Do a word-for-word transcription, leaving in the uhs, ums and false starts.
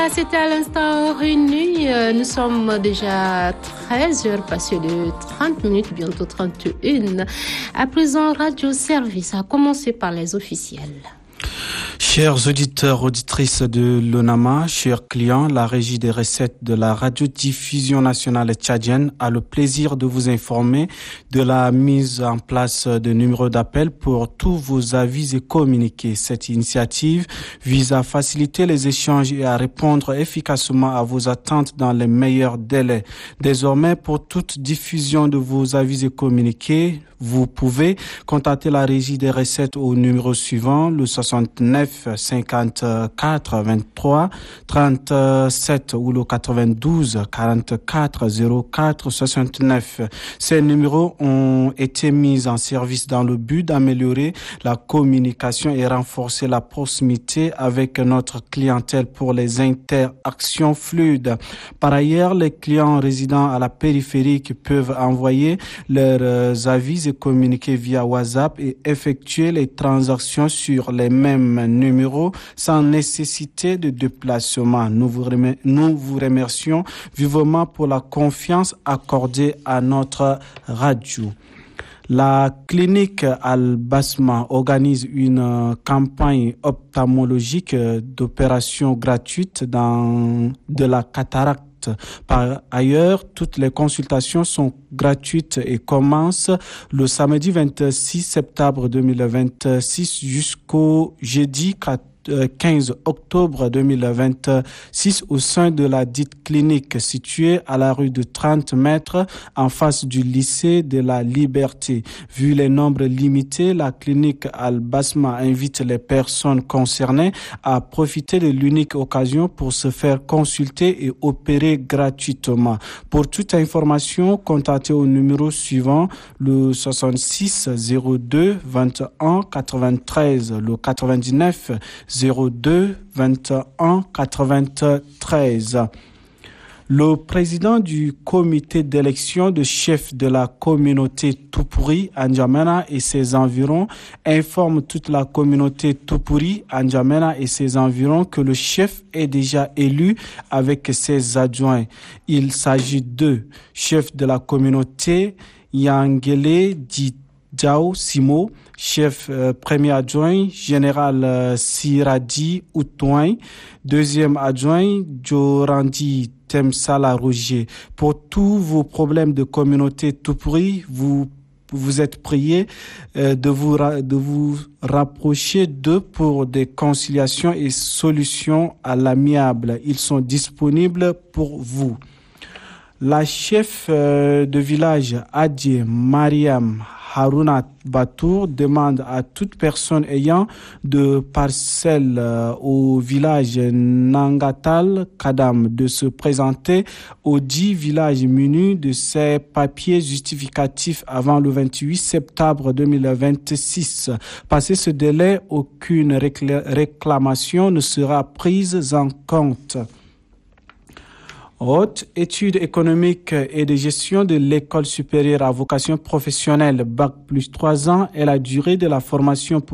C'était à l'instant réuni. Nous sommes déjà treize heures passées de trente minutes, bientôt trente et une. À présent, Radio Service a commencé par les officiels. Chers auditeurs, auditrices de l'ONAMA, chers clients, la Régie des recettes de la radiodiffusion nationale tchadienne a le plaisir de vous informer de la mise en place de numéros d'appel pour tous vos avis et communiqués. Cette initiative vise à faciliter les échanges et à répondre efficacement à vos attentes dans les meilleurs délais. Désormais, pour toute diffusion de vos avis et communiqués, vous pouvez contacter la Régie des recettes au numéro suivant, le soixante-neuf cinquante-quatre vingt-trois trente-sept ou le quatre-vingt-douze quarante-quatre zéro quatre soixante-neuf. Ces numéros ont été mis en service dans le but d'améliorer la communication et renforcer la proximité avec notre clientèle pour les interactions fluides. Par ailleurs, les clients résidant à la périphérique peuvent envoyer leurs avis et communiquer via WhatsApp et effectuer les transactions sur les mêmes numéros sans nécessité de déplacement. Nous vous, remer- nous vous remercions vivement pour la confiance accordée à notre radio. La clinique Al-Basma organise une campagne ophtalmologique d'opération gratuite dans de la cataracte. Par ailleurs, toutes les consultations sont gratuites et commencent le samedi vingt-six septembre deux mille vingt-six jusqu'au jeudi quinze octobre deux mille vingt-six au sein de la dite clinique située à la rue de trente mètres en face du lycée de la Liberté. Vu les nombres limités, la clinique Al-Basma invite les personnes concernées à profiter de l'unique occasion pour se faire consulter et opérer gratuitement. Pour toute information, contactez au numéro suivant le soixante-six zéro deux vingt et un quatre-vingt-treize, le quatre-vingt-dix-neuf zéro deux vingt et un quatre-vingt-treize. Le président du comité d'élection de chef de la communauté Tupuri à N'Djamena et ses environs informe toute la communauté Tupuri à N'Djamena et ses environs que le chef est déjà élu avec ses adjoints. Il s'agit de chef de la communauté Yangele Di Djao Simo, chef euh, premier adjoint, général euh, Siradi Outouin, deuxième adjoint, Jorandi Temsala Roger. Pour tous vos problèmes de communauté Tupuri, vous vous êtes priés euh, de vous ra- de vous rapprocher d'eux pour des conciliations et solutions à l'amiable. Ils sont disponibles pour vous. La chef euh, de village Adje Mariam Haruna Batour demande à toute personne ayant de parcelles euh, au village Nangatal Kadam de se présenter au dit village muni de ses papiers justificatifs avant le vingt-huit septembre deux mille vingt-six. Passé ce délai, aucune récla- réclamation ne sera prise en compte. Haute études économiques et de gestion de l'école supérieure à vocation professionnelle, bac plus trois ans, est la durée de la formation pour